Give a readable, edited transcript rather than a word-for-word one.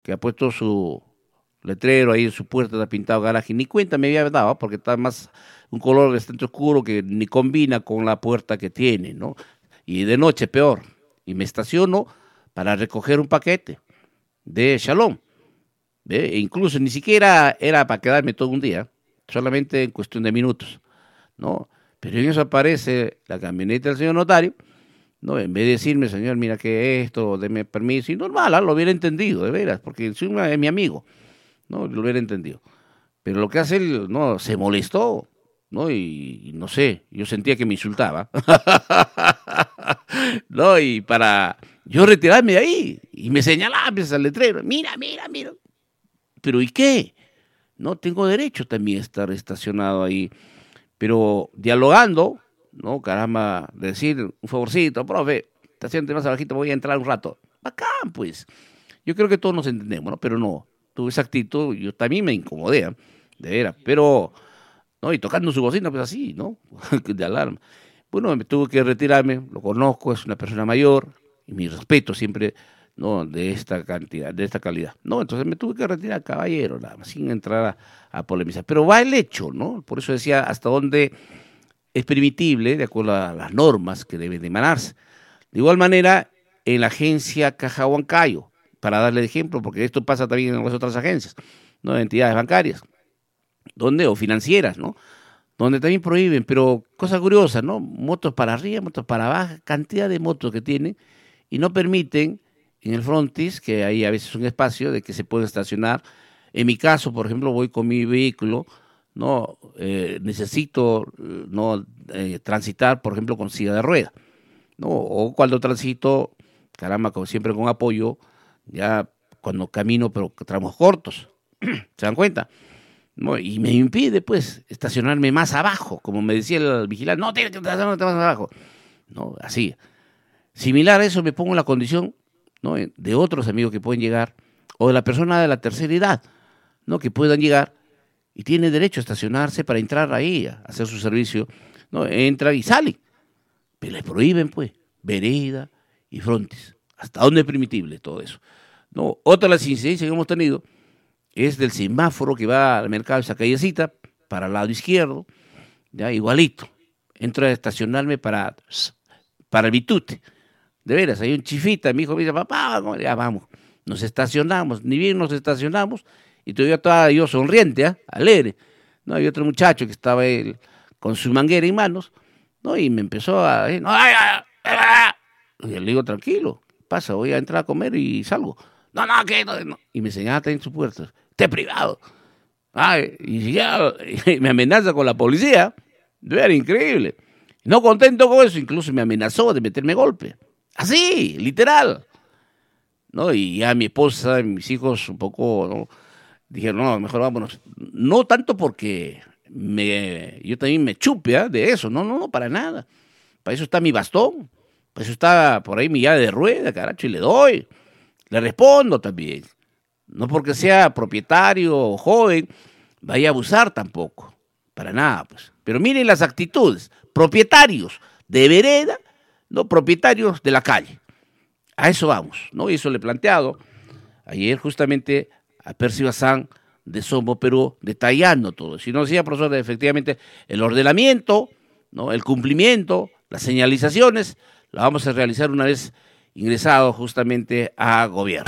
que ha puesto su letrero ahí en su puerta, está pintado garaje, ni cuenta me había dado, porque está más un color bastante oscuro que ni combina con la puerta que tiene, ¿no? Y de noche peor. Y me estaciono para recoger un paquete de Shalom. ¿Ve? E incluso ni siquiera era para quedarme todo un día, solamente en cuestión de minutos, ¿no? Pero en eso aparece la camioneta del señor notario, ¿no? En vez de decirme, señor, mira que esto, deme permiso, y normal, lo hubiera entendido, de veras, porque encima es mi amigo, ¿no? Lo hubiera entendido. Pero lo que hace él, no, se molestó, ¿no? Y no sé, yo sentía que me insultaba, ¿no? Y para yo retirarme de ahí, y me señalaba pues, al letrero, mira, mira, mira. Pero ¿y qué? No tengo derecho también a estar estacionado ahí, pero dialogando, ¿no? Caramba, decir un favorcito, profe, estacionate más abajito, voy a entrar un rato. Bacán, pues. Yo creo que todos nos entendemos, ¿no? Pero no, tuve esa actitud, yo también me incomodé, ¿eh? De veras, pero, ¿no? Y tocando su bocina, pues así, ¿no? De alarma. Bueno, me tuve que retirarme, lo conozco, es una persona mayor, y mi respeto siempre, ¿no? De esta cantidad, de esta calidad. No, entonces me tuve que retirar, caballero, nada más, sin entrar a polemizar. Pero va el hecho, ¿no? Por eso decía hasta dónde es permitible, de acuerdo a las normas que deben de emanarse. De igual manera, en la agencia Caja Huancayo, para darle de ejemplo, porque esto pasa también en las otras agencias, ¿no? Entidades bancarias, donde, o financieras, ¿no? Donde también prohíben, pero cosa curiosa, ¿no? Motos para arriba, motos para abajo, cantidad de motos que tienen, y no permiten en el frontis, que hay a veces un espacio de que se puede estacionar. En mi caso, por ejemplo, voy con mi vehículo, no necesito no transitar, por ejemplo, con silla de rueda, ¿no? O cuando transito, caramba, como siempre con apoyo, ya cuando camino, pero tramos cortos, ¿se dan cuenta? ¿No? Y me impide, pues, estacionarme más abajo, como me decía el vigilante, no, tienes que estacionarte más abajo, ¿no? Así. Similar a eso me pongo en la condición, ¿no? De otros amigos que pueden llegar, o de la persona de la tercera edad, ¿no? Que puedan llegar y tiene derecho a estacionarse para entrar ahí, a hacer su servicio, ¿no? Entra y sale, pero le prohíben, pues, vereda y frontis. ¿Hasta dónde es permitible todo eso? ¿No? Otra de las incidencias que hemos tenido es del semáforo que va al mercado, esa callecita, para el lado izquierdo, ya igualito. Entro a estacionarme para el Bitute. De veras, hay un chifita, mi hijo me dice, papá, ya vamos, nos estacionamos, ni bien nos estacionamos, y todavía estaba yo sonriente, alegre. ¿No? Había otro muchacho que estaba él con su manguera en manos, ¿no? Y me empezó a decir, no, y le digo, tranquilo, pasa, voy a entrar a comer y salgo. No, no, que no, no. Y me señala en su puerta, esté privado. Ay, y ya y me amenaza con la policía, era increíble. No contento con eso, incluso me amenazó de meterme golpe. Así, literal. ¿No? Y ya mi esposa y mis hijos un poco, ¿no? Dijeron, no, mejor vámonos. No tanto porque yo también me chupe de eso, no, no, no, para nada. Para eso está mi bastón, para eso está por ahí mi llave de rueda, caracho, y le doy. Le respondo también. No porque sea propietario o joven, vaya a abusar tampoco. Para nada, pues. Pero miren las actitudes. Propietarios de vereda, no propietarios de la calle. A eso vamos, ¿no? Y eso le he planteado ayer justamente a Percy Bazán de Somos, pero detallando todo. Si no decía, profesor, efectivamente, el ordenamiento, ¿no? El cumplimiento, las señalizaciones, la vamos a realizar una vez ingresado justamente a gobierno.